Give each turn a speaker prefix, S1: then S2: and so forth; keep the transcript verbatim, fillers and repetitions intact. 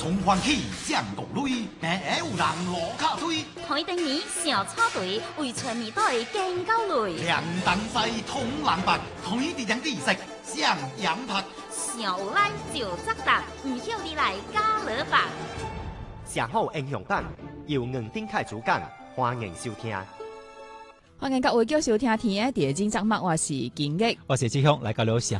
S1: 從歡喜將國淚，平下有人落卡堆。
S2: 台頂年小草隊為全面隊見高淚。
S1: 兩燈西通藍白，台地兩地色相飲拍。
S2: 小有來就責答，唔曉你來加勒吧。
S3: 上好英雄版由吳丁凱主講，歡迎收聽。
S4: 歡迎各位繼續收聽《天的地精》節目，我是金玉，
S5: 我是志雄，來交流下。